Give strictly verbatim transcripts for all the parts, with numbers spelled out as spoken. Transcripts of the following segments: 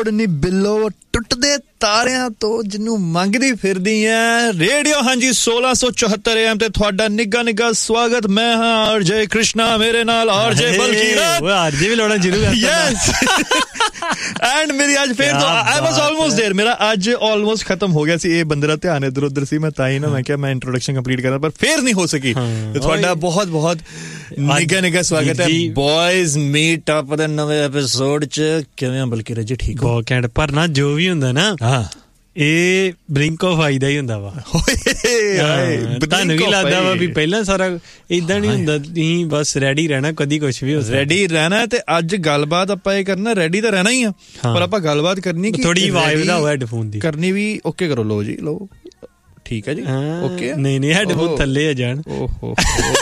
ਲੋੜ ਨੀ ਬਿੱਲੋ ਟੁੱਟਦੇ ਤਾਰਿਆਂ ਤੋਂ ਜਿਹਨੂੰ ਮੰਗਦੀ ਫਿਰਦੀ ਐ ਰੇਡੀਓ ਹਾਂਜੀ ਸੋਲਾਂ ਸੌ ਚੁਹੱਤਰ ਏ ਐਮ ਤੇ ਤੁਹਾਡਾ ਨਿੱਘਾ ਨਿੱਘਾ ਸਵਾਗਤ। ਮੈਂ ਹਾਂ ਆਰਜੇ ਕ੍ਰਿਸ਼ਨਾ, ਮੇਰੇ ਨਾਲ ਆਰਜੇ ਬਲਕੀਰਤ। ਉਹ ਆਰਜੇ ਵੀ ਲਾਉਣਾ ਜ਼ਰੂਰ ਹੈ। ਯੈਸ ਐਂਡ ਮੇਰੀ ਅੱਜ ਫੇਰ ਤੋਂ ਆਈ ਵਾਸ ਆਲਮੋਸਟ देयर। ਮੇਰਾ ਅੱਜ ਆਲਮੋਸਟ ਖਤਮ ਹੋ ਗਿਆ ਸੀ। ਇਹ ਬੰਦੇ ਦਾ ਧਿਆਨ ਇੱਧਰ ਉੱਧਰ ਸੀ, ਮੈਂ ਤਾਂ ਹੀ ਨਾ ਮੈਂ ਕਿਹਾ ਮੈਂ ਇੰਟਰੋਡਕਸ਼ਨ ਕੰਪਲੀਟ ਕਰਾਂ, ਪਰ ਫੇਰ ਨਹੀਂ ਹੋ ਸਕੀ। ਤੁਹਾਡਾ ਬਹੁਤ ਬਹੁਤ ਨਿੱਘਾ ਨਿੱਘਾ ਸਵਾਗਤ ਹੈ ਬॉयਜ਼ ਮੀਟ ਅਪ ਦੇ ਨਵੇਂ ਐਪੀਸੋਡ ਚ। ਕਿਵੇਂ ਬਲਕੀਰਤ ਜੀ? ਠੀਕ ਹੋ? ਬਹੁਤ ਘੈਂਟ। ਪਰ ਨਾ ਜੋ ਵੀ ਹੁੰਦਾ ਨਾ ਹਾਂ ਇਹ ਬਲਿੰਕ ਆਫ ਆਈ ਦਾ ਹੀ ਹੁੰਦਾ ਵਾ। ਤੁਹਾਨੂੰ ਵੀ ਲੱਗਦਾ ਵਾ ਵੀ ਪਹਿਲਾਂ ਸਾਰਾ ਏਦਾਂ ਨਹੀਂ ਹੁੰਦਾ, ਤੁਸੀਂ ਬਸ ਰੈਡੀ ਰਹਿਣਾ, ਕਦੀ ਕੁਛ ਵੀ ਹੋ ਸਕਦਾ। ਰੈਡੀ ਰਹਿਣਾ ਤੇ ਅੱਜ ਗੱਲਬਾਤ ਆਪਾਂ ਇਹ ਕਰਨਾ, ਰੈਡੀ ਤਾਂ ਰਹਿਣਾ ਹੀ ਆ, ਪਰ ਆਪਾਂ ਗੱਲਬਾਤ ਕਰਨੀ ਕਿ ਥੋੜੀ ਵਾਈਬ ਦਾ ਹੈਡਫੋਨ ਦੀ ਕਰਨੀ ਵੀ ਓਕੇ ਕਰੋ। ਲੋ ਜੀ ਲੋ, ਠੀਕ ਹੈ ਜੀ, ਓਕੇ। ਨਹੀਂ ਨਹੀਂ ਹੈਡਫੋਨ ਥੱਲੇ ਆ ਜਾਣ। ਓਹੋ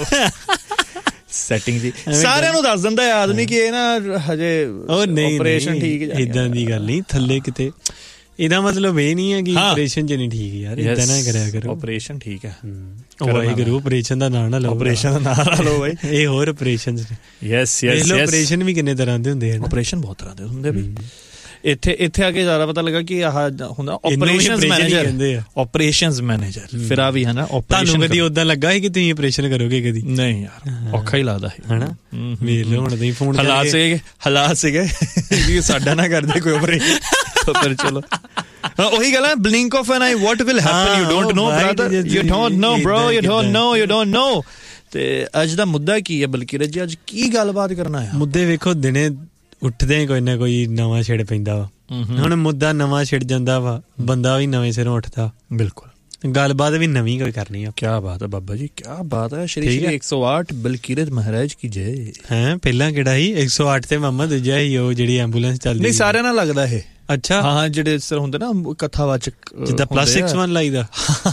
ਸੈਟਿੰਗ ਜੀ ਸਾਰਿਆਂ ਨੂੰ ਦੱਸ ਦਿੰਦਾ ਆਦਮੀ ਕਿ ਇਹ ਨਾ ਹਜੇ ਆਪਰੇਸ਼ਨ ਠੀਕ ਹੈ। ਏਦਾਂ ਦੀ ਗੱਲ ਨਹੀਂ, ਥੱਲੇ ਕਿਤੇ ਇਹਦਾ ਮਤਲਬ ਇਹ ਨਹੀਂ ਹੈ ਕਿ ਆਪਰੇਸ਼ਨ ਚ ਨਹੀਂ ਠੀਕ ਯਾਰ, ਏਦਾਂ ਨਾ ਕਰਿਆ ਕਰੋ। ਆਪਰੇਸ਼ਨ ਠੀਕ ਹੈ, ਵਾਹਿਗੁਰੂ ਆਪਰੇਸ਼ਨ ਦਾ ਨਾਂ ਨਾ ਲਓ, ਆਪਰੇਸ਼ਨ ਦਾ ਨਾਂ ਨਾ ਲਓ ਬਾਈ। ਇਹ ਹੋਰ ਆਪਰੇਸ਼ਨ ਯੈਸ ਯੈਸ ਆਪਰੇਸ਼ਨ ਵੀ ਕਿੰਨੇ ਤਰ੍ਹਾਂ ਦੇ ਹੁੰਦੇ ਹਨ। ਆਪਰੇਸ਼ਨ ਬਹੁਤ ਤਰ੍ਹਾਂ ਦੇ ਹੁੰਦੇ ਵੀ। ਇੱਥੇ ਇੱਥੇ ਆ ਕੇ ਜ਼ਿਆਦਾ ਪਤਾ ਲੱਗਾ ਕਿ ਆਹ ਹੁੰਦਾ ਆਪਰੇਸ਼ਨਸ ਮੈਨੇਜਰ ਕਹਿੰਦੇ ਆ, ਆਪਰੇਸ਼ਨਸ ਮੈਨੇਜਰ। ਫਿਰ ਆ ਵੀ ਹੈ ਨਾ ਤੁਹਾਨੂੰ ਕਦੀ ਉਦਾਂ ਲੱਗਾ ਸੀ ਕਿ ਤੁਸੀਂ ਆਪਰੇਸ਼ਨ ਕਰੋਗੇ? ਕਦੀ ਨਹੀਂ ਯਾਰ, ਔਖਾ ਹੀ ਲੱਗਦਾ ਹੈ ਹਨਾ। ਵੇਖ ਲਓ ਹੁਣ ਤੁਸੀਂ ਫੋਨ ਹਾਲਾਤ ਸੀਗੇ ਹਾਲਾਤ ਸੀਗੇ ਸਾਡਾ ਨਾ ਕਰਦੇ ਕੋਈ ਆਪਰੇਸ਼ਨ। ਪਰ ਚਲੋ ਉਹੀ ਗੱਲ ਹੈ, blink of an eye what will happen you don't know brother, you don't know bro, you don't know, you don't know। ਤੇ ਅੱਜ ਦਾ ਮੁੱਦਾ ਕੀ ਹੈ ਬਲਕੀਰਤ ਜੀ? ਅੱਜ ਕੀ ਗੱਲਬਾਤ ਕਰਨਾ ਹੈ? ਮੁੱਦੇ ਵੇਖੋ, ਦਿਨੇ ਉੱਠਦੇ ਕੋਈ ਨਾ ਕੋਈ ਨਵਾਂ ਛਿੜ ਪੈਂਦਾ ਵਾ। ਹੁਣ ਮੁੱਦਾ ਨਵਾਂ ਛਿੜ ਜਾਂਦਾ ਵਾ, ਬੰਦਾ ਵੀ ਨਵੇਂ ਸਿਰੋਂ ਉੱਠਦਾ। ਬਿਲਕੁਲ, ਗੱਲਬਾਤ ਵੀ ਨਵੀਂ ਕੋਈ ਕਰਨੀ ਆ। ਕਿਆ ਬਾਤ ਹੈ ਬਾਬਾ ਜੀ, ਕਿਆ ਬਾਤ ਹੈ। ਸ਼੍ਰੀ ਸ਼੍ਰੀ ਇੱਕ ਸੌ ਆਠ ਬਲਕੀਰਤ ਮਹਾਰਾਜ ਕੀ ਜੈ। ਹੈ ਪਹਿਲਾਂ ਕਿਹੜਾ ਸੀ ਇੱਕ ਸੌ ਅੱਠ ਤੇ ਮਾਮਾ ਦੂਜਾ ਹੀ ਉਹ ਜਿਹੜੀ ਐਂਬੂਲੈਂਸ ਚੱਲਦੀ। ਨਹੀਂ ਸਾਰਿਆਂ ਨਾਲ ਲੱਗਦਾ ਇਹ। ਅੱਛਾ ਹਾਂ, ਜਿਹੜੇ ਸਰ ਹੁੰਦੇ ਨਾ ਕਥਾਵਾਚਕ, ਜਿੱਦਾਂ plus six one ਲਾਈਦਾ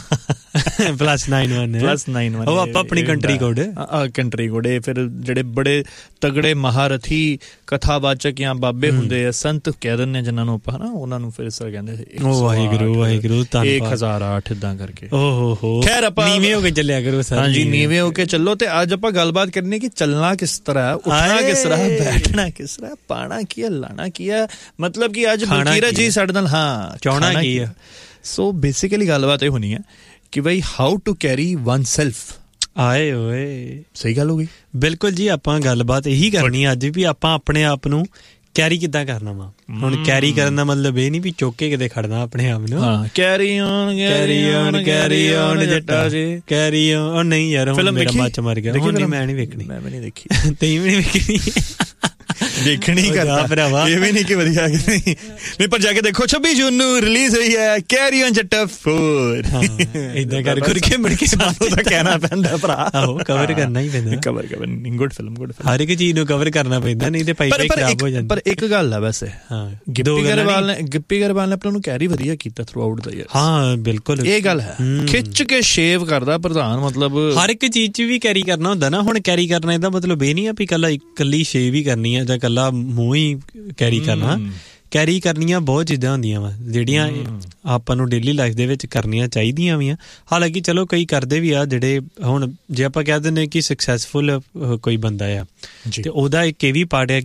plus nine one plus nine one ਉਹ ਆਪਾਂ ਆਪਣੀ ਕੰਟਰੀ ਕੋਡ ਕੰਟਰੀ ਕੋਡ। ਇਹ ਫਿਰ ਜਿਹੜੇ ਬੜੇ ਤਗੜੇ ਮਹਾਰਥੀ ਕਥਾਵਾਚਕ ਜਾਂ ਬਾਬੇ ਹੁੰਦੇ ਆ, ਸੰਤ ਕਹਿ ਦਿੰਦੇ ਜਿਨ੍ਹਾਂ ਨੂੰ ਆਪਾਂ, ਹਨਾ, ਉਹਨਾਂ ਨੂੰ ਫਿਰ ਸਰ ਕਹਿੰਦੇ ਵਾਹਿਗੁਰੂ ਵਾਹਿਗੁਰੂ ਇੱਕ ਹਜ਼ਾਰ ਆਠ ਏਦਾਂ ਕਰਕੇ। ਓਹੋ ਹੋ, ਖੈਰ ਆਪਾਂ ਨੀਵੇਂ ਹੋ ਕੇ ਚੱਲਿਆ ਕਰੋ ਸਰ। ਹਾਂਜੀ ਨੀਵੇਂ ਹੋ ਕੇ ਚੱਲੋ। ਤੇ ਅੱਜ ਆਪਾਂ ਗੱਲਬਾਤ ਕਰਨੀ ਕਿ ਚੱਲਣਾ ਕਿਸ ਤਰ੍ਹਾਂ, ਉੱਠਣਾ ਕਿਸ ਤਰ੍ਹਾਂ, ਬੈਠਣਾ ਕਿਸ ਤਰ੍ਹਾਂ, ਪਾਣਾ ਕੀ ਹੈ, ਲਾਣਾ ਕੀ ਹੈ। ਮਤਲਬ ਕਿ ਅੱਜ ਬਲਕੀਰਤ ਜੀ ਸਾਡੇ ਨਾਲ ਹਾਂ ਚਾਹਣਾ ਕੀ ਹੈ। ਸੋ ਬੇਸਿਕਲੀ ਗੱਲਬਾਤ ਇਹ ਹੋਣੀ ਹੈ ਕਿ ਬਈ how to carry one self. ਆਏ ਓਏ, ਸਹੀ ਗੱਲ ਹੋ ਗਈ। ਬਿਲਕੁਲ ਜੀ, ਆਪਾਂ ਗੱਲਬਾਤ ਇਹੀ ਕਰਨੀ ਅੱਜ ਵੀ ਆਪਾਂ ਆਪਣੇ ਆਪ ਨੂੰ ਕੈਰੀ ਕਿੱਦਾਂ ਕਰਨਾ ਵਾ। ਹੁਣ ਕੈਰੀ ਕਰਨ ਦਾ ਮਤਲਬ ਇਹ ਨਹੀਂ ਵੀ ਚੁੱਕ ਕੇ ਕਿਤੇ ਖੜਨਾ ਆਪਣੇ ਆਪ ਨੂੰ। ਹਾਂ, carry on carry on carry on ਜੱਟਾ ਜੀ ਕੈਰੀ ਔਨ। ਨਹੀਂ ਯਾਰ, ਹੁਣ ਮੇਰਾ ਮੱਚ ਮਰ ਗਿਆ। ਹੁਣ ਮੈਂ ਨਹੀਂ ਵੇਖਣੀ, ਮੈਂ ਵੀ ਨਹੀਂ ਦੇਖੀ, ਤੈਨੂੰ ਵੀ ਨਹੀਂ ਵੇਖਣੀ। ਦੇਖਣੀ ਕਰਦਾ ਭਰਾਵਾ, ਇਹ ਵੀ ਨਹੀਂ ਕਿ ਵਧੀਆ ਕਿ ਨਹੀਂ। ਨਹੀਂ ਪਰ ਜਾ ਕੇ ਦੇਖੋ, ਛੱਬੀ ਜੂਨ ਨੂੰ ਰਿਲੀਜ਼ ਹੋਈ ਹੈ ਕੈਰੀ ਔਨ ਜੱਟਾ ਫੋਰ। ਏਦਾਂ ਕਰ ਕਰਕੇ ਮੁੜ ਕੇ ਸਾਨੂੰ ਤਾਂ ਕਹਿਣਾ ਪੈਂਦਾ ਭਰਾ। ਆਹੋ, ਕਵਰ ਕਰਨਾ ਹੀ ਪੈਂਦਾ। Cover cover good film, good film. ਹਰ ਇੱਕ ਚੀਜ਼ ਨੂੰ ਕਵਰ ਕਰਨਾ ਪੈਂਦਾ, ਨਹੀਂ ਤੇ ਭਾਈ ਭਾਈ ਖਰਾਬ ਹੋ ਜਾਂਦਾ। ਪਰ ਇੱਕ ਗੱਲ ਆ ਵੈਸੇ, ਹਾਂ, ਗਿੱਪੀ ਗਰੇਵਾਲ ਨੇ ਗਿੱਪੀ ਗਰੇਵਾਲ ਨੇ ਆਪਾਂ ਨੂੰ ਕੈਰੀ ਵਧੀਆ ਕੀਤਾ ਥਰੂ ਆਊਟ ਦਾ ਈਅਰ। ਹਾਂ ਬਿਲਕੁਲ, ਇਹ ਗੱਲ ਹੈ। ਖਿੱਚ ਕੇ ਸ਼ੇਵ ਕਰਦਾ ਪ੍ਰਧਾਨ, ਮਤਲਬ ਹਰ ਇੱਕ ਚੀਜ਼ ਚ ਵੀ ਕੈਰੀ ਕਰਨਾ ਹੁੰਦਾ ਨਾ। ਹੁਣ ਕੈਰੀ ਕਰਨਾ ਇਹਦਾ ਮਤਲਬ ਇਹ ਨਹੀਂ ਆ ਵੀ ਕੱਲਾ ਇਕੱਲੀ ਸ਼ੇਵ ਹੀ ਕਰਨੀ ਆ ਜਾਂ ਕੱਲਾ ਮੂੰਹ ਹੀ ਕੈਰੀ ਕਰਨਾ। ਕੈਰੀ ਕਰਨੀਆਂ ਬਹੁਤ ਚੀਜ਼ਾਂ ਹੁੰਦੀਆਂ ਵਾ ਜਿਹੜੀਆਂ ਆਪਾਂ ਨੂੰ ਡੇਲੀ ਲਾਈਫ ਦੇ ਵਿੱਚ ਕਰਨੀਆਂ ਚਾਹੀਦੀਆਂ ਵੀ ਆ। ਹਾਲਾਂਕਿ ਚਲੋ ਕਈ ਕਰਦੇ ਵੀ ਆ, ਜਿਹੜੇ ਹੁਣ ਜੇ ਆਪਾਂ ਕਹਿ ਦਿੰਦੇ ਕਿ ਸਕਸੈਸਫੁਲ ਕੋਈ ਬੰਦਾ ਆ ਤੇ ਉਹਦਾ ਇੱਕ ਇਹ ਵੀ ਪਾਰਟ ਹੈ